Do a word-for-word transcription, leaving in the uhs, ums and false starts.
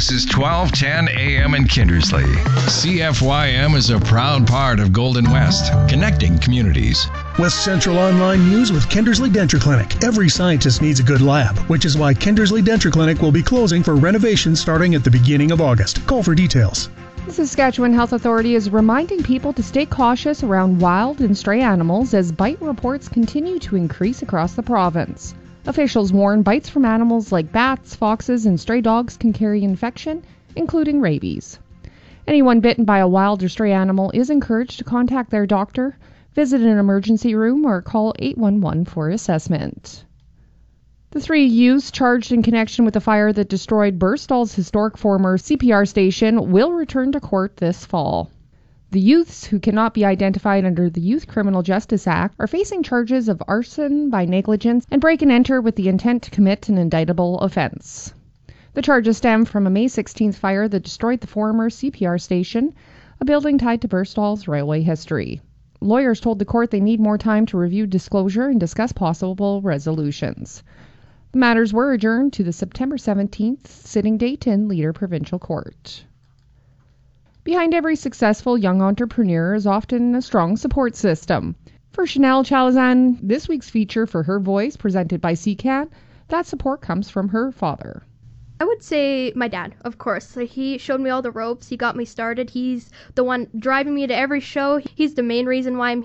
This is twelve ten A M in Kindersley. C F Y M is a proud part of Golden West, connecting communities. West Central Online News with Kindersley Denture Clinic. Every scientist needs a good lab, which is why Kindersley Denture Clinic will be closing for renovation starting at the beginning of August. Call for details. The Saskatchewan Health Authority is reminding people to stay cautious around wild and stray animals as bite reports continue to increase across the province. Officials warn bites from animals like bats, foxes, and stray dogs can carry infection, including rabies. Anyone bitten by a wild or stray animal is encouraged to contact their doctor, visit an emergency room, or call eight one one for assessment. The three youths charged in connection with the fire that destroyed Burstall's historic former C P R station will return to court this fall. The youths, who cannot be identified under the Youth Criminal Justice Act, are facing charges of arson by negligence and break and enter with the intent to commit an indictable offense. The charges stem from a May sixteenth fire that destroyed the former C P R station, a building tied to Burstall's railway history. Lawyers told the court they need more time to review disclosure and discuss possible resolutions. The matters were adjourned to the September seventeenth sitting date in Leader Provincial Court. Behind every successful young entrepreneur is often a strong support system. For Chanel Chalazan, this week's feature for Her Voice, presented by C C A N, that support comes from her father. I would say my dad, of course. Like, he showed me all the ropes. He got me started. He's the one driving me to every show. He's the main reason why I'm